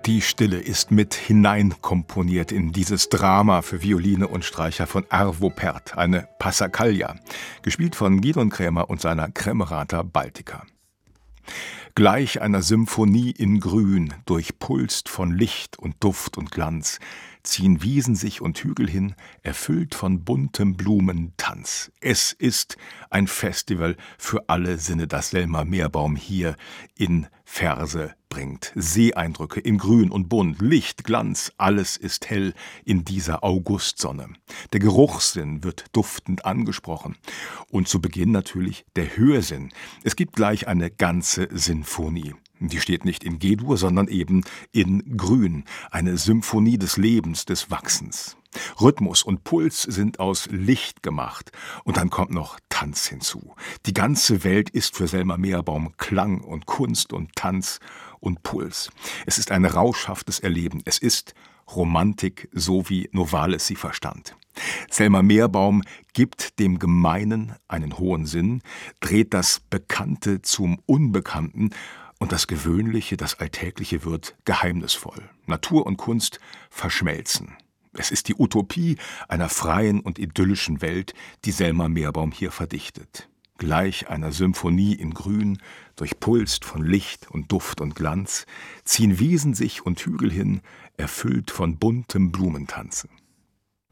Die Stille ist mit hineinkomponiert in dieses Drama für Violine und Streicher von Arvo Pärt, eine Passacaglia, gespielt von Gidon Kremer und seiner Kremerata Baltica. Gleich einer Symphonie in Grün, durchpulst von Licht und Duft und Glanz, ziehen Wiesen sich und Hügel hin, erfüllt von buntem Blumentanz. Es ist ein Festival für alle Sinne, das Selma Meerbaum hier in Verse bringt. Seeeindrücke in Grün und Bunt, Licht, Glanz, alles ist hell in dieser Augustsonne. Der Geruchssinn wird duftend angesprochen. Und zu Beginn natürlich der Hörsinn. Es gibt gleich eine ganze Sinfonie. Die steht nicht in G-Dur, sondern eben in Grün. Eine Symphonie des Lebens, des Wachsens. Rhythmus und Puls sind aus Licht gemacht. Und dann kommt noch Tanz hinzu. Die ganze Welt ist für Selma Meerbaum Klang und Kunst und Tanz und Puls. Es ist ein rauschhaftes Erleben. Es ist Romantik, so wie Novalis sie verstand. Selma Meerbaum gibt dem Gemeinen einen hohen Sinn, dreht das Bekannte zum Unbekannten und das Gewöhnliche, das Alltägliche wird geheimnisvoll. Natur und Kunst verschmelzen. Es ist die Utopie einer freien und idyllischen Welt, die Selma Meerbaum hier verdichtet. Gleich einer Symphonie in Grün, durchpulst von Licht und Duft und Glanz, ziehen Wiesen sich und Hügel hin, erfüllt von buntem Blumentanzen.